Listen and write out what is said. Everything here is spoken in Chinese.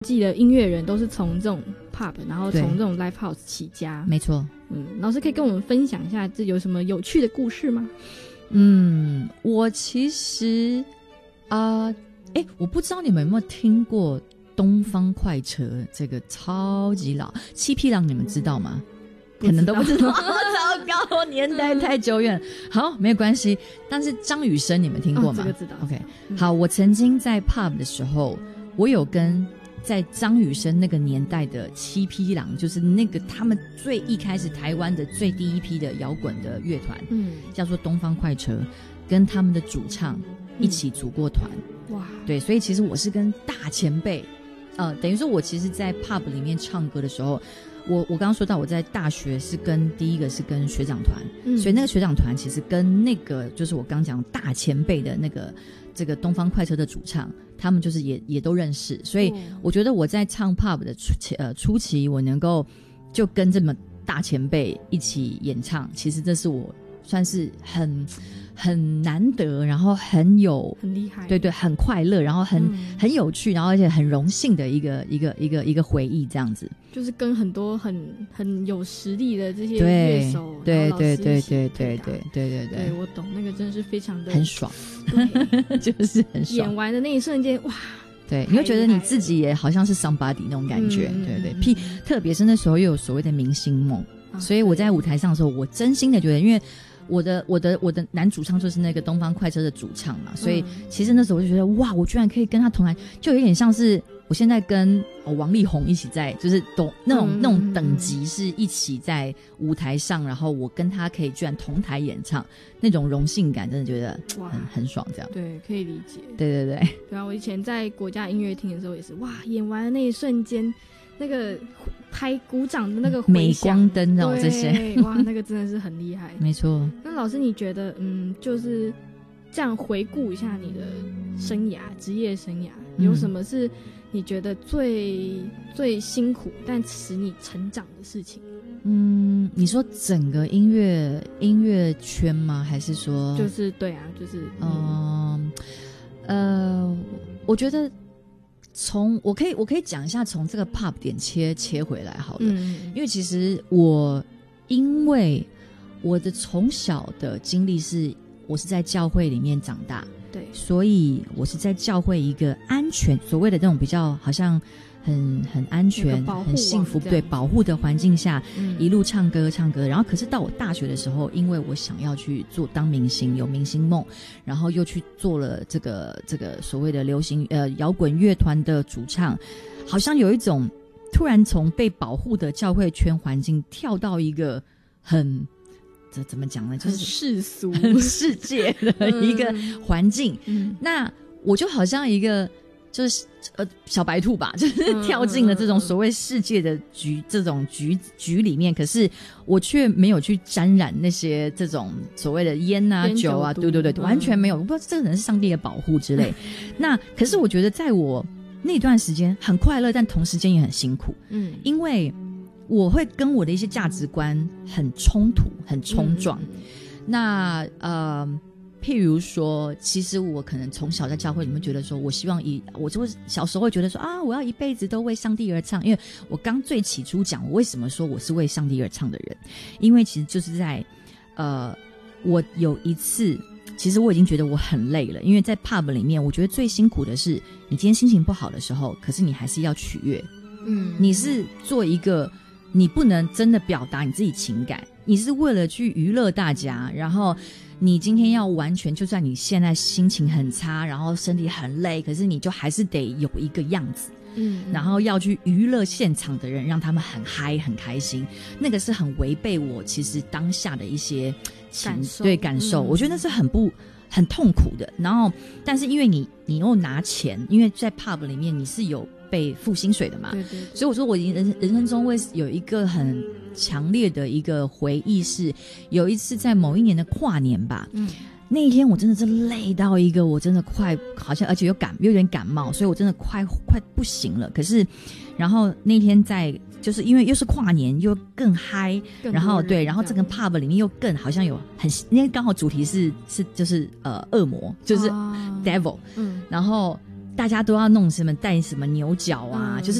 记得音乐人都是从这种 pub 然后从这种 live house 起家， 没错。 老师可以跟我们分享一下这有什么有趣的故事吗？ 我其实我不知道你们有没有听过东方快车，这个超级老七匹狼，你们知道吗？可能都不知道糟糕，年代太久远。好，没有关系。但是张雨生你们听过吗？ 这个知道。 OK， 好，我曾经在 pub 的时候，我有跟在张雨生那个年代的七匹狼，就是那个他们最一开始台湾的最第一批的摇滚的乐团，叫做东方快车，跟他们的主唱一起组过团。哇，对，所以其实我是跟大前辈，等于说我其实在 pub 里面唱歌的时候，我刚刚说到我在大学是第一个是跟学长团，所以那个学长团其实跟那个就是我刚讲大前辈的那个这个东方快车的主唱，他们就是也都认识，所以我觉得我在唱 pub 的初期，我能够就跟这么大前辈一起演唱，其实这是我算是很难得，然后很厉害， 对，很快乐，然后很有趣，然后而且很荣幸的一个回忆，这样子。就是跟很多很有实力的这些乐手， 对， 我懂，那个真的是非常的很爽，就是很爽。 演完的那一瞬间，哇！ 对，你会觉得你自己也好像是 somebody 那种感觉，对，特别是那时候又有所谓的明星梦，所以我在舞台上的时候，我真心的觉得，因为我的男主唱就是那个东方快车的主唱嘛，所以其实那时候我就觉得哇，我居然可以跟他同台，就有点像是我现在跟王力宏一起在，就是那种等级是一起在舞台上，然后我跟他可以居然同台演唱，那种荣幸感真的觉得很爽，这样。 对，可以理解。 对。 对啊，我以前在国家音乐厅的时候也是，哇，演完的那一瞬间，那个拍鼓掌的那个回响镁光灯那种这些， 哇，那个真的是很厉害。 没错。 那老师你觉得就是这样回顾一下你的生涯，职业生涯，有什么是你觉得最辛苦但使你成长的事情？ 你说整个音乐圈吗？还是说就是对啊，就是我觉得我可以讲一下从这个 pub 点切回来好了，因为其实因为我的从小的经历是我是在教会里面长大，对，所以我是在教会一个安全，所谓的那种比较好像很安全很幸福，对，保护的环境下，一路唱歌，然后可是到我大学的时候，因为我想要去当明星，有明星梦，然后又去做了这个所谓的流行摇滚乐团的主唱，好像有一种突然从被保护的教会圈环境跳到一个这怎么讲呢？就是世俗、 世界的一个环境。那我就好像一个就是小白兔吧，就是跳进了这种所谓世界的这种局里面，可是我却没有去沾染那些这种所谓的烟啊酒啊，对，完全没有。我不知道这可能是上帝的保护之类。那可是我觉得在我那段时间很快乐，但同时间也很辛苦。因为我会跟我的一些价值观很冲突，很冲撞。那譬如说，其实我可能从小在教会里面觉得说，我希望我就小时候会觉得说啊，我要一辈子都为上帝而唱。因为我刚最起初讲，我为什么说我是为上帝而唱的人，因为其实就是在我有一次，其实我已经觉得我很累了，因为在 pub 里面，我觉得最辛苦的是，你今天心情不好的时候，可是你还是要取悦，你是做一个。你不能真的表达你自己情感，你是为了去娱乐大家，然后你今天要完全，就算你现在心情很差，然后身体很累，可是你就还是得有一个样子，然后要去娱乐现场的人，让他们很嗨很开心，那个是很违背我其实当下的一些感受，我觉得那是很痛苦的。然后但是因为你又拿钱，因为在 pub 里面你是有被付薪水的嘛，对，所以我说我人生中会有一个很强烈的一个回忆，是有一次在某一年的跨年吧，那一天我真的是累到一个，我真的快好像，而且有点感冒，所以我真的快不行了。可是然后那天就是因为又是跨年又更嗨，然后对，然后这个 pub 里面又更好像有因为刚好主题是就是恶魔，就是 devil，然后大家都要弄什么戴什么牛角啊，就是